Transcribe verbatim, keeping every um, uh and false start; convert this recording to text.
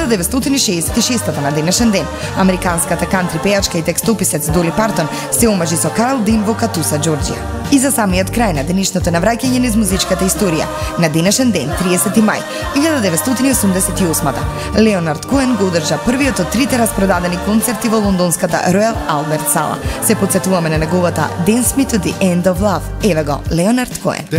деветстотини шеесет и шеста на денешен ден, американската кантри пејачка и текстописец Доли Партон се омажи со Карл Дин во Катуса, Џорџија. И за самиот крај на денешното навраќање низ музичката историја, на денешен ден, триесети мај илјада деветстотини осумдесет и осма, Леонард Коен го одржа првиот од трите распродадени концерти во лондонската Ројал Алберт сала. Се потсетуваме на неговата Dance Me to the End of Love. Еве го, Леонард Коен.